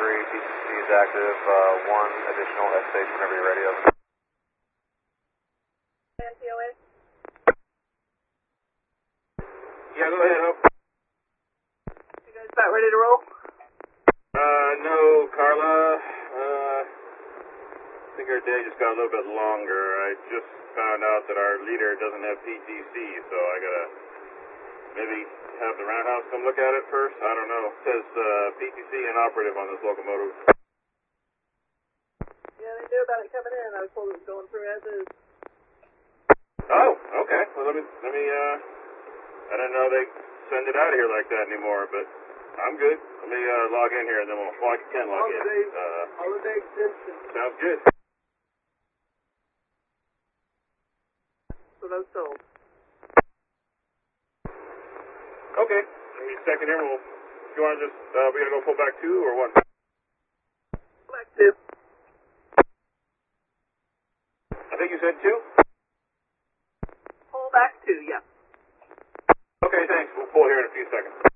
3, TCC is active. One additional S station whenever you're ready. Over. Yeah, go ahead, Hope. You guys about ready to roll? No, Carla. I think our day just got a little bit longer. I just found out that our leader doesn't have PTC, so I gotta maybe have the roundhouse come look at it first. I don't know. It says PTC inoperative on this locomotive. Yeah, they knew about it coming in. I was told it was going through as is. Oh, okay. Well, let me. I didn't know they send it out of here like that anymore, but I'm good. Let me log in here, and then I can log in. Holiday extension. Sounds good. That's what I was told. Okay. Give me a second here. You want to just, we gotta go pull back 2 or what? Back to. I think you said 2? Pull back to, yeah. Okay, thanks. We'll pull here in a few seconds.